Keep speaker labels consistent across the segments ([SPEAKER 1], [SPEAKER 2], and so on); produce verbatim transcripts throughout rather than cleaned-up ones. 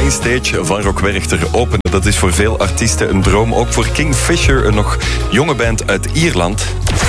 [SPEAKER 1] mainstage van Rock Werchter openen. Dat is voor veel artiesten een droom. Ook voor Kingfisher, een nog jonge band uit Ierland.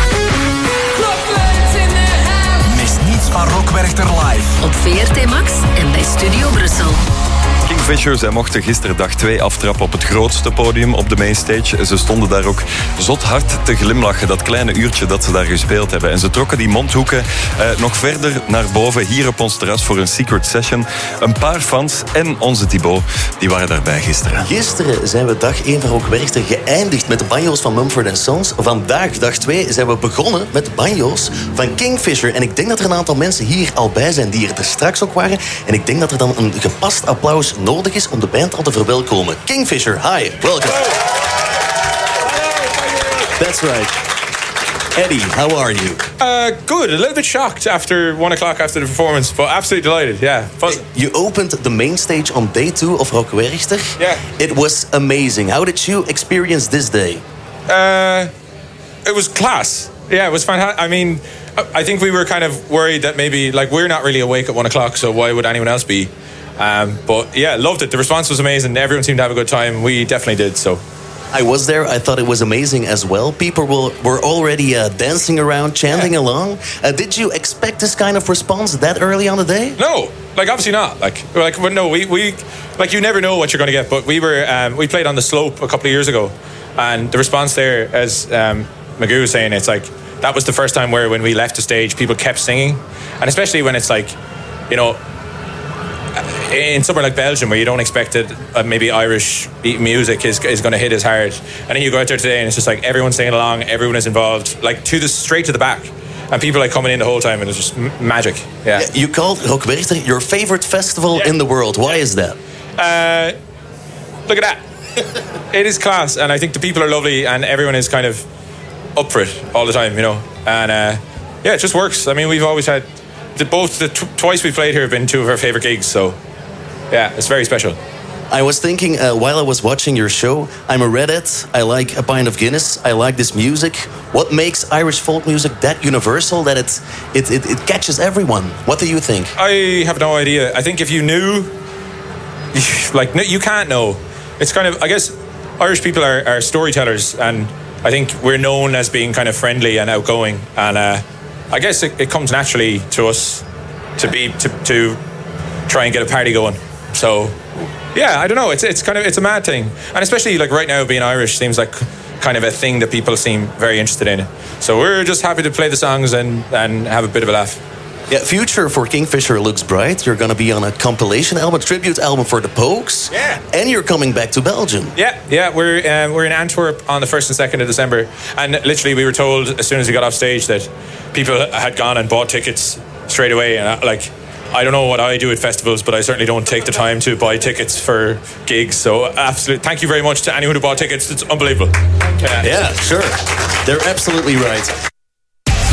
[SPEAKER 2] Mis niets van Rock Werchter live.
[SPEAKER 3] Op V R T Max en bij Studio Brussel.
[SPEAKER 1] Kingfisher, zij mochten gisteren dag twee aftrappen op het grootste podium op de mainstage. Ze stonden daar ook zot hard te glimlachen, dat kleine uurtje dat ze daar gespeeld hebben. En ze trokken die mondhoeken eh, nog verder naar boven, hier op ons terras voor een secret session. Een paar fans en onze Thibaut, die waren daarbij gisteren.
[SPEAKER 4] Gisteren zijn we dag één van Rock Werchter geëindigd met de banjo's van Mumford and Sons. Vandaag, dag twee, zijn we begonnen met de banjo's van Kingfisher. En ik denk dat er een aantal mensen hier al bij zijn die er straks ook waren. En ik denk dat er dan een gepast applaus nodig is om de band al te verwelkomen. Kingfisher, hi, welcome. That's right. Eddie, how are you?
[SPEAKER 5] Uh, good. A little bit shocked after one o'clock after the performance, but absolutely delighted. Yeah, fun.
[SPEAKER 4] You opened the main stage on day two of Rock Werchter.
[SPEAKER 5] Yeah.
[SPEAKER 4] It was amazing. How did you experience this day?
[SPEAKER 5] Uh, it was class. Yeah, it was fantastic. I mean, I think we were kind of worried that maybe, like, we're not really awake at one o'clock, so why would anyone else be? Um, but yeah, loved it. The response was amazing. Everyone seemed to have a good time. We definitely did, so.
[SPEAKER 4] I was there. I thought it was amazing as well. People were, were already uh, dancing around, chanting yeah. along. Uh, did you expect this kind of response that early on the day?
[SPEAKER 5] No, like obviously not. Like, like, but no, we, we, like you never know what you're going to get. But we were, um, we played on the Slope a couple of years ago, and the response there, as um, Magoo was saying, it's like that was the first time where when we left the stage, people kept singing, and especially when it's like, you know, in somewhere like Belgium where you don't expect it, uh, maybe Irish music is is going to hit as hard, and then you go out there today and it's just like everyone's singing along, everyone is involved, like to the straight to the back, and people like coming in the whole time, and it's just m- magic. Yeah.
[SPEAKER 4] You called Rock Werchter your favorite festival
[SPEAKER 5] yeah.
[SPEAKER 4] in the world. Why is that?
[SPEAKER 5] Uh, look at that. It is class, and I think the people are lovely, and everyone is kind of up for it all the time, you know. And uh, yeah, it just works. I mean, we've always had the, both the t- twice we played here have been two of our favorite gigs, so. Yeah, it's very special.
[SPEAKER 4] I was thinking uh, while I was watching your show, I'm a redhead, I like a pint of Guinness, I like this music. What makes Irish folk music that universal that it's, it, it, it catches everyone? What do you think?
[SPEAKER 5] I have no idea. I think if you knew, like, you can't know. It's kind of, I guess, Irish people are, are storytellers, and I think we're known as being kind of friendly and outgoing, and uh, I guess it, it comes naturally to us to be, to, to try and get a party going. So, yeah, I don't know. It's it's kind of it's a mad thing, and especially like right now, being Irish seems like kind of a thing that people seem very interested in. So we're just happy to play the songs and, and have a bit of a laugh.
[SPEAKER 4] Yeah, future for Kingfisher looks bright. You're going to be on a compilation album, tribute album for the Pogues.
[SPEAKER 5] Yeah,
[SPEAKER 4] and you're coming back to Belgium.
[SPEAKER 5] Yeah, yeah, we're um, we're in Antwerp on the first and second of December, and literally we were told as soon as we got off stage that people had gone and bought tickets straight away, and I, like. I don't know what I do at festivals, but I certainly don't take the time to buy tickets for gigs. So, absolutely, thank you very much to anyone who bought tickets. It's unbelievable.
[SPEAKER 4] Yeah, yeah, sure. They're absolutely right.